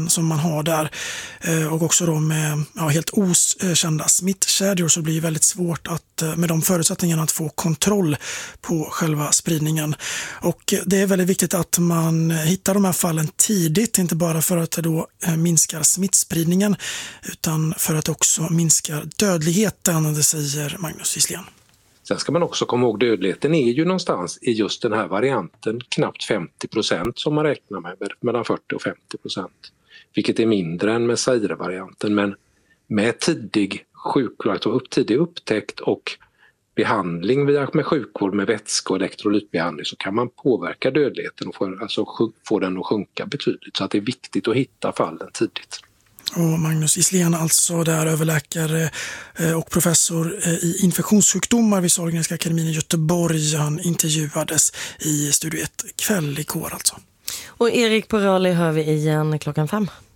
som man har där och också då med helt okända smittkedjor, så blir det väldigt svårt att med de förutsättningarna att få kontroll på själva spridningen. Och det är väldigt viktigt att man hittar de här fallen tidigt, inte bara för att det då minskar smittspridningen utan för att också minska dödligheten, det säger Magnus Gisslén. Sen ska man också komma ihåg, dödligheten är ju någonstans i just den här varianten knappt 50% som man räknar med, mellan 40 och 50%. Vilket är mindre än med Zaire-varianten, men med tidig upptäckt och behandling med sjukvård med vätske- och elektrolytbehandling så kan man påverka dödligheten och få den att sjunka betydligt. Så att det är viktigt att hitta fallen tidigt. Och Magnus Gisslén, alltså där överläkare och professor i infektionssjukdomar vid Sahlgrenska akademin i Göteborg. Han intervjuades i Studio 1 kväll igår alltså. Och Erik Porali hör vi igen 5:00.